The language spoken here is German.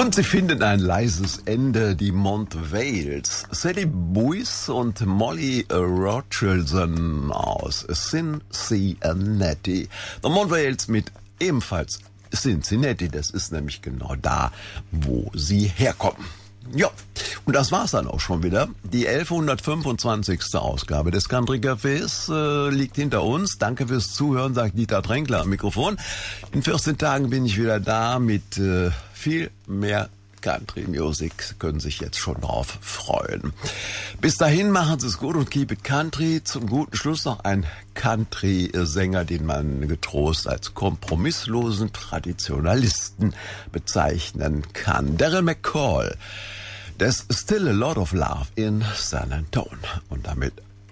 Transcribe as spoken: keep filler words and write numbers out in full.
Und sie finden ein leises Ende, die Montvales. Sadie Boyce und Molly Rochildson aus Cincinnati. The Montvales mit ebenfalls Cincinnati, das ist nämlich genau da, wo sie herkommen. Ja, und das war's dann auch schon wieder. Die elfhundertfünfundzwanzigste Ausgabe des Country Cafés äh, liegt hinter uns. Danke fürs Zuhören, sagt Dieter Tränkler am Mikrofon. In vierzehn Tagen bin ich wieder da mit äh, viel mehr Country Music. Können sich jetzt schon drauf freuen. Bis dahin machen Sie es gut und keep it country. Zum guten Schluss noch ein Country-Sänger, den man getrost als kompromisslosen Traditionalisten bezeichnen kann. Daryl McCall. There's still a lot of love in San Antone. Und damit